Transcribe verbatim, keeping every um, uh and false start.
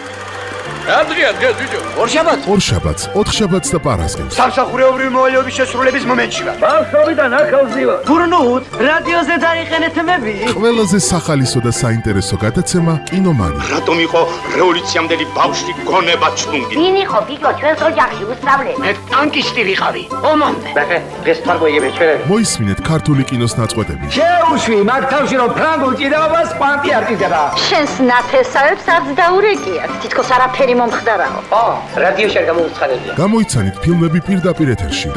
Adria, Adria, ბიჭო. ორშაბათს? ორშაბათს, ოთხშაბათს და პარასკევს. სამსახურეობრივი მოვალეობის შესრულების მომენტში ვარ. ბავშვობიდან ახალზევა. გურნუთ, რადიოზე დაიხენეთ მები. ყველაზე სახალისო და საინტერესო გადაცემა კინომანი. რატომ იყო რევოლუციამდელი ბავშვი გონება ჩლუნგი? ვინ იყო ბიჭო ჩვენს ოჯახში უსწავლე? მე ტანკისტი ვიყავი. ომამდე. ბახე, დღეს თარგოიები ჩვენები. მოისმინეთ ქართული კინოს ნაწყვეტები. შეუშვი, მაგ თავში რომ ფრანგულ ჭიდაობას კვანტი არ ჭირდება. შენს ნათესავებს არც დაურეკიათ. თითქოს არაფერი მომხდარაო. ო, რადიოში არ გამოუცხადებია. გამოიცანით ფილმები პირდაპირ ეთერში.